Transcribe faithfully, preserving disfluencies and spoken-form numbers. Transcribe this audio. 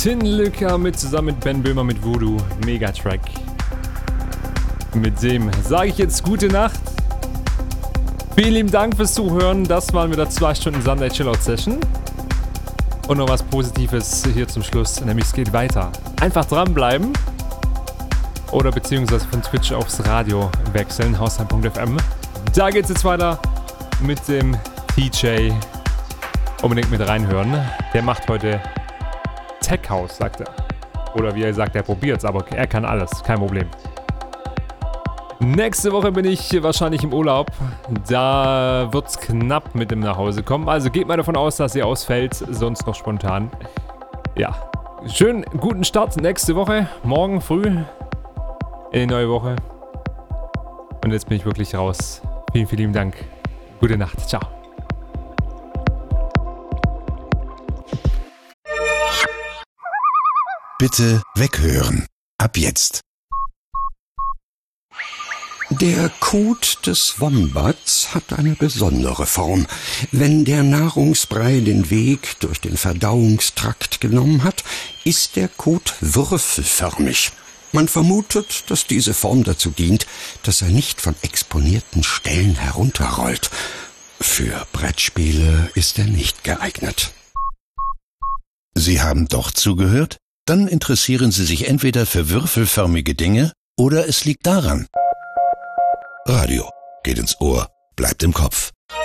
Tin Lücker mit zusammen mit Ben Böhmer mit Voodoo. Megatrack. Mit dem sage ich jetzt gute Nacht. Vielen lieben Dank fürs Zuhören. Das waren wieder zwei Stunden Sunday Chillout Session. Und noch was Positives hier zum Schluss, nämlich es geht weiter. Einfach dranbleiben. Oder beziehungsweise von Twitch aufs Radio wechseln, hausheim punkt f m. Da geht's jetzt weiter mit dem T J. Unbedingt mit reinhören. Der macht heute Tech House, sagt er. Oder wie er sagt, er probiert's, aber er kann alles, kein Problem. Nächste Woche bin ich wahrscheinlich im Urlaub. Da wird's knapp mit dem nach Hause kommen. Also geht mal davon aus, dass ihr ausfällt, sonst noch spontan. Ja, schönen guten Start nächste Woche, morgen früh in die neue Woche. Und jetzt bin ich wirklich raus. Vielen, vielen lieben Dank. Gute Nacht. Ciao. Bitte weghören. Ab jetzt. Der Kot des Wombats hat eine besondere Form. Wenn der Nahrungsbrei den Weg durch den Verdauungstrakt genommen hat, ist der Kot würfelförmig. Man vermutet, dass diese Form dazu dient, dass er nicht von exponierten Stellen herunterrollt. Für Brettspiele ist er nicht geeignet. Sie haben doch zugehört? Dann interessieren Sie sich entweder für würfelförmige Dinge oder es liegt daran. Radio geht ins Ohr, bleibt im Kopf.